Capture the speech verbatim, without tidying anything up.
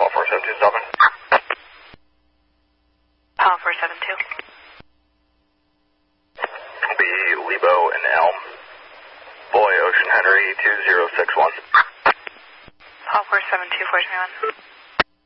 Paul four seven two seven. Paul four seven two. Be Lebo and Elm. Boy Ocean Henry two zero six one. Paul four seven two four three one.